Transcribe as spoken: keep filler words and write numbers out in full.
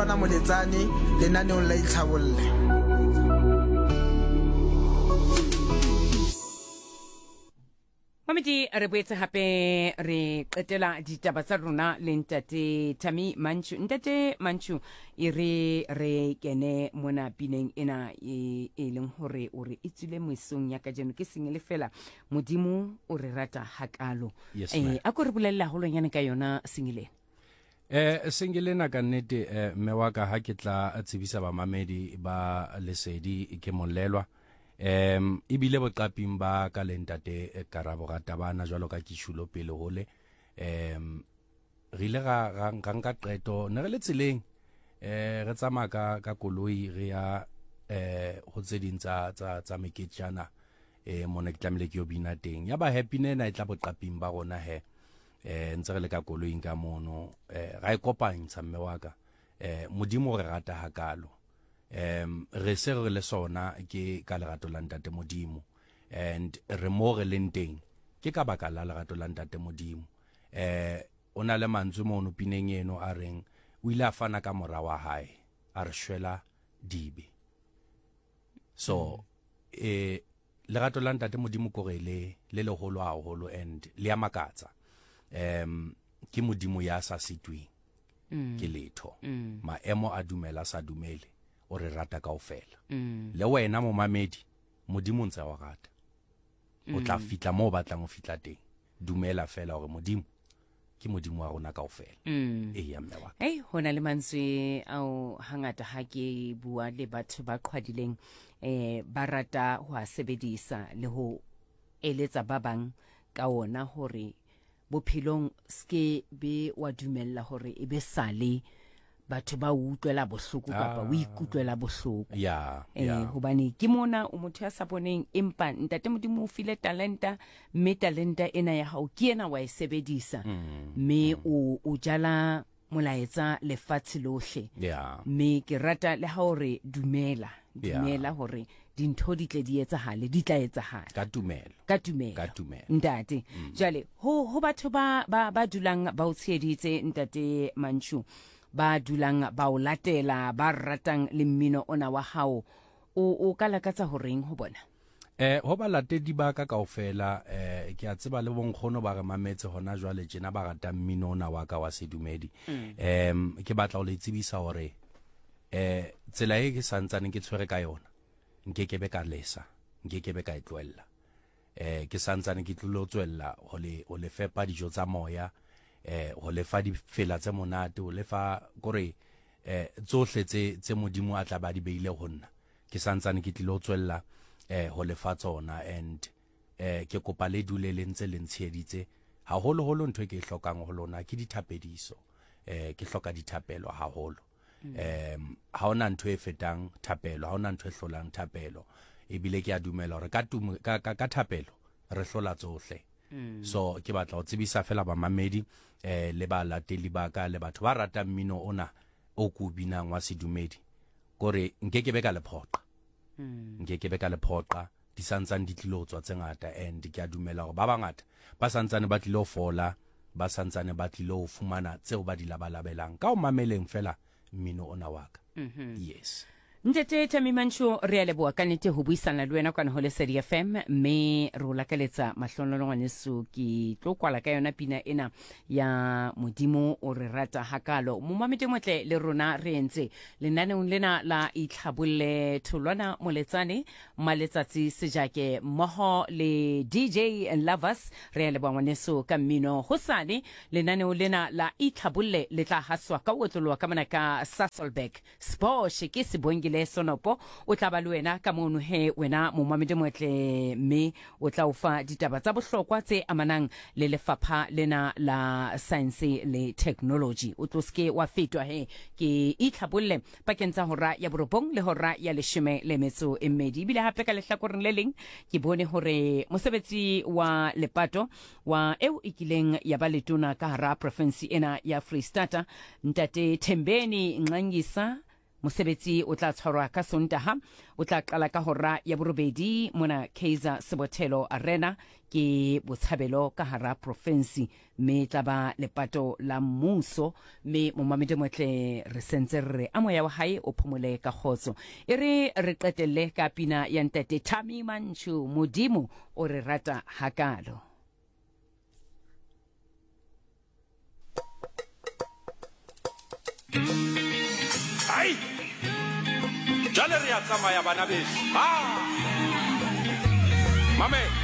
Tholwana Moletsane lenaneong la Itlhabolle. Mamedi re boetse hape re qetela ditaba tsa rona le ntate Thami Mantshu. Ntate Mantshu e re re kene mona pineng ena e e leng hore o re itsile moisong ya kajeno ke sengele fela modimo o re rata hakalo. Yes, eh a go re bolella holonyane ka yona sengele. Eh sengelena ka nnete eh, mme wa ka ha ke tla tsebisa ba mamedi ba lesedi ke molelwa em ibile boqaping ba ka lentate Karabo Ratabana jwalo ka kishulo pele hole em re ile ga ga nka qeto ne re le tseleng eh re tsamaya ka ka koloi re ya eh ho tseding tsa tsa tsa meketjana eh mona ke tlamile ke yo bina teng ya ba happy ne na itla boqaping ba rona he eh ntse re le ka koloing ka mono eh ra ikopanya mme wa ka eh modimo re rata hakalo um re se re le sona ke ka lerato la ntate modimo and re mo re leng teng ke ka baka la lerato la ntate modimo eh ona le mantswe mo no pineng eno a reng o ile a fana ka mora wa hae a re shwela dibe so mm. eh lerato la ntate modimo ko re le le le holo a holo and le ya makatsa um ke modimo ya sa sitwing mm. ke letho mm. maemo a dumela sa dumele o re rata kaofela mm. le wena mo mamedi modimo ntse wa rata mm. o tla fitla mo batlang o fitla teng dumela fela hore modimo ke modimo wa rona kaofela mm. e ya mme wa hey hona le mantswe ao hangata ha ke bua le batho ba qhwadileng eh ba rata ho a sebedisa le ho eletsa ba bang ka ona hore bophelong ske be wa dumella hore e be sale batho ba utlwela bohloko kapa o ikutlwela bohloko ya eh ya hobane ke mona o motho ya sa boneng empa ntate modimo o file talenta mme talenta ena ya hao ke ena wa e sebedisa mme o o jala molaetsa lefatshe lohle ya mme ke rata le ha hore dumela dumela hore dintho di tle di etsahale di tla etsahala ka tumelo ka tumelo ka tumelo ntate jale ho ho batho ba ba ba dulang ba o tsheditse ntate Mantshu ba dulang ba o latela ba ratang le mmino ona wa hao o o ka lakatsa ho reng ho bona eh ho ba latedi ba ka kaofela eh ke a tseba le bonkgono ba re mametse hona jwale tjena ba rata mmino ona wa ka wa sedumedi em ke batla ho le tsebisa hore eh tsela e ke santsane ke tshwere ka yona nke ke be ka lesa nke ke be ka itloella eh ke santsane ke tlo tswella ho le ho le fepa dijo tsa moya eh ho le fa di fela tse monate ho le fa gore eh tsohle tse tse modimo a tla ba di beile ho nna ke santsane ke tlilo tswella eh ho le fa tsona and eh ke kopa le dule le ntse le ntsheditse ha holo holo ntwe ke hlokang ho lona ke dithapediso eh ke hloka dithapelo ha holo em ha ona ntwe e fetang thapelo ha ona ntwe e hlolang thapelo e bile ke a dumela hore ka ka ka thapelo re hlola tsohle so ke batla ho tsebisa fela ba mamedi eh le ba lateli ba ka le batho ba rata mmino ona o ku binang wa sedumedi gore nke ke be ka lephoqa nke ke be ka lephoqa di santsane di tlilo tswa tsengata and ke a dumela hore ba bangata ba santsane ba tlilo fola ba santsane ba tlilo fumana tseo ba di labalabelang ka o mameleng fela mmino ona wa ka yes Ntete Thami Mantshu re a leboha ka nnete ho buisana le wena kana ho Lesedi F M mme re o lakaletsa mahlonolo ngwaneso ke tlo kwala ka yona pina ena ya modimo o re rata hakalo mo mamete motle le rona re entse lenaneng lena la Itlhabolle Tholwana Moletsane maletsatsi sejake moho le D J Lovers re a leboha ngwaneso ka mmino hosane lenaneng lena la Itlhabolle le tla haswa ka otlolwa ka mana ka Sasolburg Sposh ke sebongile le sonopo o tla ba le wena ka mono he wena mo mamedi motle mme o tla o fa ditaba tsa bohlokwa tse amanang le lefapha lena la science le technology o tloske wa fetwa he ke Itlhabolle pakeng tsa hora ya borobong le hora ya leshome le metso e mmedi bile hape ka lehlakoreng le leng ke bone hore mosebetsi wa lepato wa eo ikileng ya ba letona ka hara province ena ya Free State ntate Thembeni Nqangisa mosebetsi o tla tshwarwa ka Sontaha o tla qala ka hora ya borobedi mona Kaizer Sebothelo Arena ke Botshabelo ka hara province me tla ba lepato la mmuso me momamedi motle re sentse re a moya wa hae o phomole ka khotso e re re qetelle ka pina ya Ntate Thami Mantshu Modimo o re rata hakalo. Ai jale re ya tsamaya bana beso ha mame